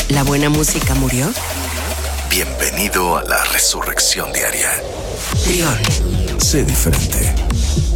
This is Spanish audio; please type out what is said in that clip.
¿La buena música murió? Bienvenido a la Resurrección Diaria. Trión. Sé diferente.